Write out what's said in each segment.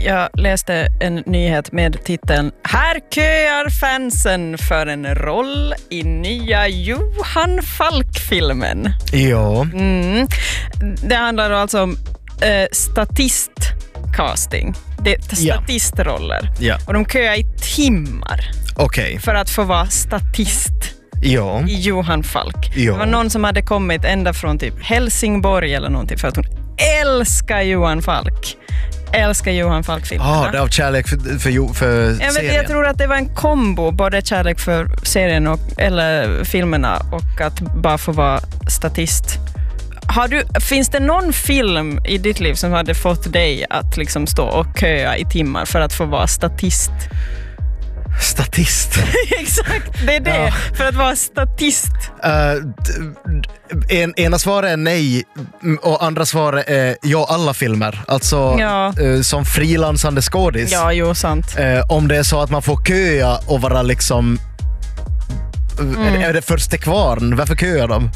Jag läste en nyhet med titeln "Här köar fansen för en roll i nya Johan Falk-filmen". Ja. Det handlar alltså om statistcasting. Det är statistroller. Ja. Och de köar i timmar för att få vara statist i Johan Falk. Ja. Det var någon som hade kommit ända från typ Helsingborg eller någonting för att hon älskar Johan Falk. Älskar Johan Falk-filmerna. Det är av kärlek för serien. Jag tror att det var en kombo, både kärlek för serien eller filmerna och att bara få vara statist. Finns det någon film i ditt liv som hade fått dig att liksom stå och köa i timmar för att få vara statist? Statist? Exakt, det är det. Ja. För att vara statist. Ena svaret är nej och andra svaret är alla filmer. Alltså som frilansande skådis. Ja, jo, sant. Om det är så att man får köa och vara liksom är det första kvarn? Varför köar de?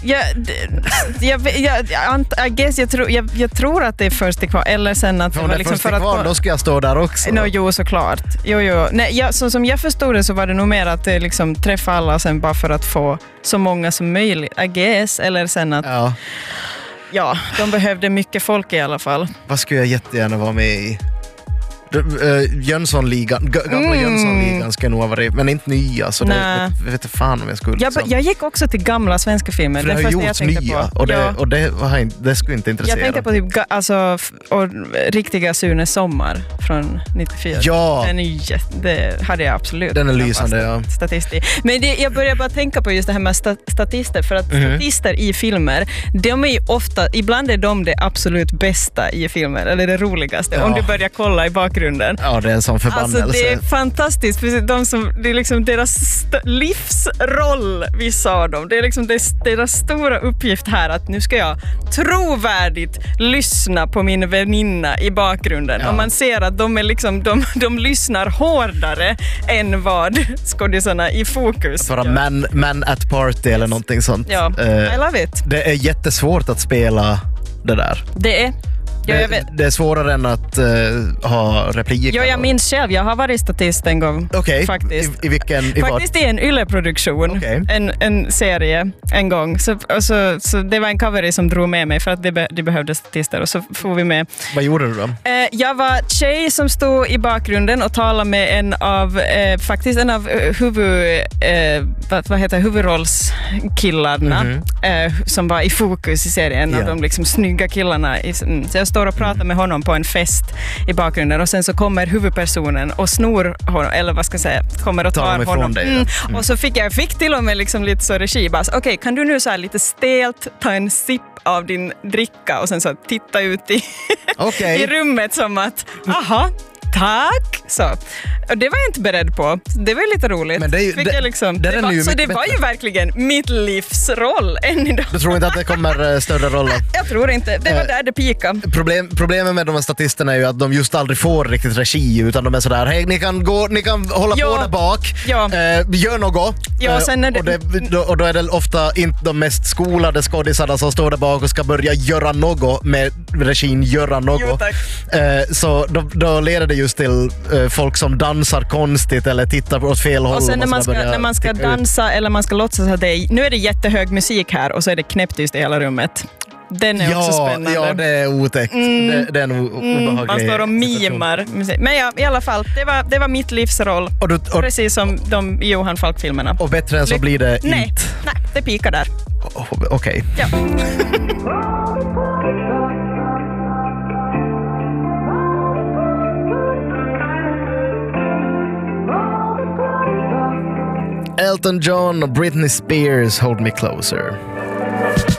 Jag tror att det är första kvarn. Eller sen att om det är liksom första kvarn, då ska jag stå där också. Jo, såklart. Nej, så som jag förstod det så var det nog mer att det liksom träffa alla sen bara för att få så många som möjligt, I guess. Eller sen att de behövde mycket folk i alla fall. Vad skulle jag jättegärna vara med i? Jönssonligan, gamla Jönssonligan ska nog ha varit, men inte nya, så det vet inte fan om jag skulle. Jag gick också till gamla svenska filmer. För det har gjorts nya och det skulle inte intressera. Jag tänkte på typ riktiga Sune Sommar från 94. Ja. Det hade jag absolut. Den är lysande, Men jag börjar bara tänka på just det här med statister, för att statister i filmer, de är ju ofta, ibland är de det absolut bästa i filmer, eller det roligaste, om du börjar kolla i bakgrunden. Ja, det är en sån förbannelse. Alltså det är fantastiskt, för det är liksom deras livsroll, vissa av dem. Det är liksom deras stora uppgift här, att nu ska jag trovärdigt lyssna på min väninna i bakgrunden. Och man ser att de är liksom, de lyssnar hårdare än vad skådisarna i fokus. För man at party eller någonting sånt. Ja, I love it. Det är jättesvårt att spela det där. Det är. Det är svårare än att ha repliker. Jag minns själv, jag har varit statist en gång. Faktiskt. I vilken? Faktiskt i en Yle-produktion. En serie en gång. Så det var en cover som drog med mig för att det behövdes statister, och så får vi med. Vad gjorde du då? Jag var tjej som stod i bakgrunden och talade med en av huvudrollskillarna som var i fokus i serien. En av de liksom snygga killarna. Så jag står och pratar med honom på en fest i bakgrunden, och sen så kommer huvudpersonen och snor honom, eller vad ska jag säga, kommer och tar honom. Och så fick till och med liksom lite så regi, bara okej, kan du nu så här lite stelt ta en sipp av din dricka och sen så titta ut i rummet som att, aha, tack! Så. Och det var jag inte beredd på. Det var lite roligt. Men det var ju verkligen mitt livsroll än idag. Du tror inte att det kommer större roller? Jag tror inte. Det var där det pika. Problemet med de här statisterna är ju att de just aldrig får riktigt regi, utan de är sådär, hej, ni kan hålla på där bak. Ja. Gör något. Ja, sen är och då är det ofta inte de mest skolade skådisarna som står där bak och ska börja göra något med regin, göra något. Jo, tack. Så då leder det just till folk som dansar konstigt eller tittar åt fel håll. Och sen när man ska dansa eller man ska låtsas att nu är det jättehög musik här och så är det knäpptyst i hela rummet. Den är också spännande. Ja, det är otäckt. Det är nog obehagligt. Man står och mimar musik. Men ja, i alla fall, det var mitt livsroll. Precis som de Johan Falk-filmerna. Och bättre än så blir det inte. Nej, det pikar där. Okej. Ja. Elton John och Britney Spears, Hold Me Closer.